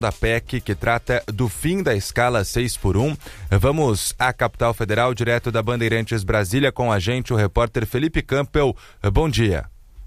da PEC, que trata do fim da escala 6x1. Vamos à capital federal, direto da Bandeirantes Brasília, com a gente, o repórter Felipe Campbell. Bom dia.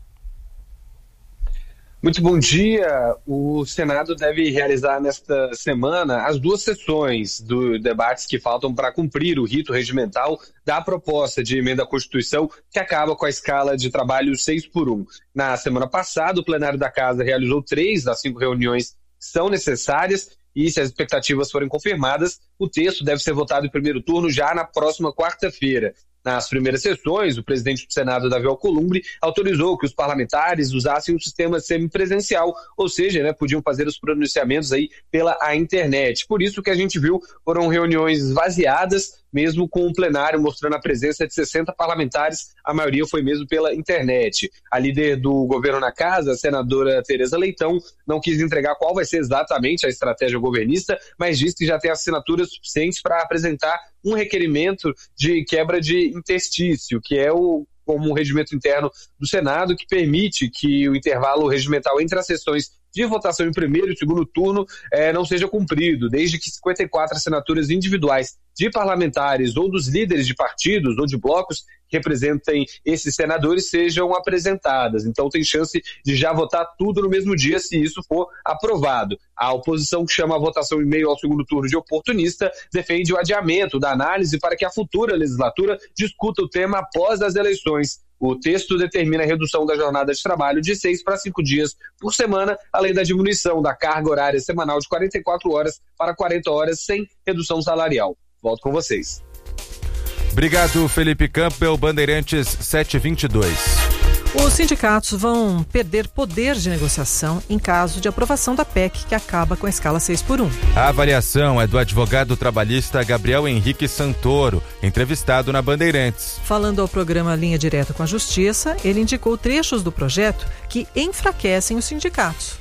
Muito bom dia. O Senado deve realizar nesta semana as 2 sessões dos debates que faltam para cumprir o rito regimental da proposta de emenda à Constituição que acaba com a escala de trabalho 6x1. Na semana passada, o plenário da Casa realizou 3 das 5 reuniões que são necessárias e, se as expectativas forem confirmadas, o texto deve ser votado em primeiro turno já na próxima quarta-feira. Nas primeiras sessões, o presidente do Senado, Davi Alcolumbre, autorizou que os parlamentares usassem um sistema semipresencial, ou seja, podiam fazer os pronunciamentos aí pela internet. Por isso que a gente viu, foram reuniões esvaziadas, mesmo com o plenário mostrando a presença de 60 parlamentares, a maioria foi mesmo pela internet. A líder do governo na casa, a senadora Tereza Leitão, não quis entregar qual vai ser exatamente a estratégia governista, mas disse que já tem assinaturas suficientes para apresentar um requerimento de quebra de interstício, que é como um regimento interno do Senado que permite que o intervalo regimental entre as sessões de votação em primeiro e segundo turno não seja cumprido, desde que 54 assinaturas individuais de parlamentares ou dos líderes de partidos ou de blocos que representem esses senadores sejam apresentadas. Então tem chance de já votar tudo no mesmo dia se isso for aprovado. A oposição, que chama a votação em meio ao segundo turno de oportunista, defende o adiamento da análise para que a futura legislatura discuta o tema após as eleições. O texto determina a redução da jornada de trabalho de 6 para 5 dias por semana, além da diminuição da carga horária semanal de 44 horas para 40 horas, sem redução salarial. Volto com vocês. Obrigado, Felipe Campbell, Bandeirantes 722. Os sindicatos vão perder poder de negociação em caso de aprovação da PEC, que acaba com a escala 6x1. A avaliação é do advogado trabalhista Gabriel Henrique Santoro, entrevistado na Bandeirantes. Falando ao programa Linha Direta com a Justiça, ele indicou trechos do projeto que enfraquecem os sindicatos.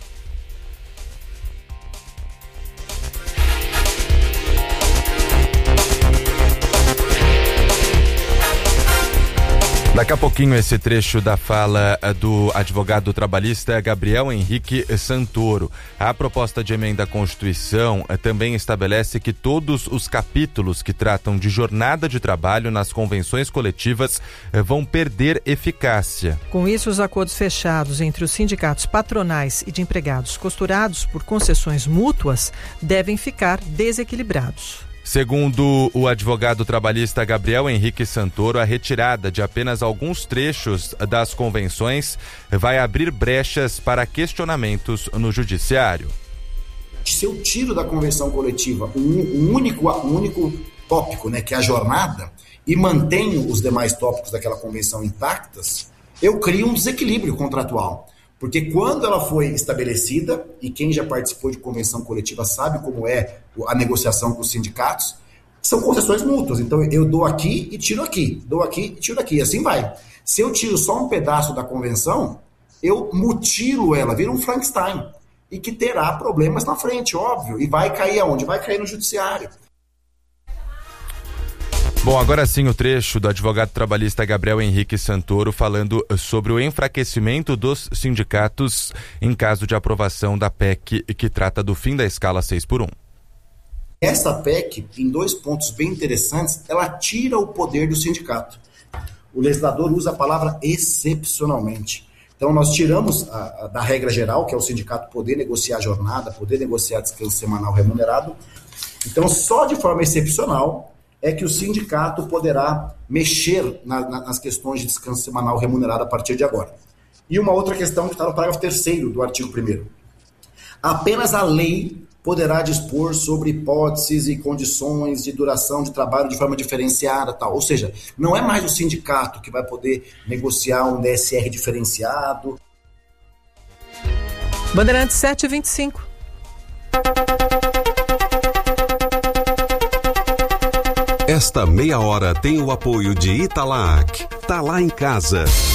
Daqui a pouquinho esse trecho da fala do advogado trabalhista Gabriel Henrique Santoro. A proposta de emenda à Constituição também estabelece que todos os capítulos que tratam de jornada de trabalho nas convenções coletivas vão perder eficácia. Com isso, os acordos fechados entre os sindicatos patronais e de empregados costurados por concessões mútuas devem ficar desequilibrados. Segundo o advogado trabalhista Gabriel Henrique Santoro, a retirada de apenas alguns trechos das convenções vai abrir brechas para questionamentos no judiciário. Se eu tiro da convenção coletiva um único tópico, que é a jornada, e mantenho os demais tópicos daquela convenção intactas, eu crio um desequilíbrio contratual. Porque quando ela foi estabelecida, e quem já participou de convenção coletiva sabe como é a negociação com os sindicatos, são concessões mútuas. Então eu dou aqui e tiro aqui, dou aqui e tiro aqui, assim vai. Se eu tiro só um pedaço da convenção, eu mutilo ela, vira um Frankenstein, e que terá problemas na frente, óbvio, e vai cair aonde? Vai cair no judiciário. Bom, agora sim o trecho do advogado trabalhista Gabriel Henrique Santoro falando sobre o enfraquecimento dos sindicatos em caso de aprovação da PEC que trata do fim da escala 6x1. Essa PEC, em 2 pontos bem interessantes, ela tira o poder do sindicato. O legislador usa a palavra excepcionalmente. Então nós tiramos da regra geral, que é o sindicato poder negociar a jornada, poder negociar descanso semanal remunerado. Então só de forma excepcional é que o sindicato poderá mexer nas questões de descanso semanal remunerado a partir de agora. E uma outra questão que está no parágrafo 3º do artigo 1º. Apenas a lei poderá dispor sobre hipóteses e condições de duração de trabalho de forma diferenciada, tal. Ou seja, não é mais o sindicato que vai poder negociar um DSR diferenciado. Bandeirantes 725. Esta meia hora tem o apoio de Italac. Tá lá em casa.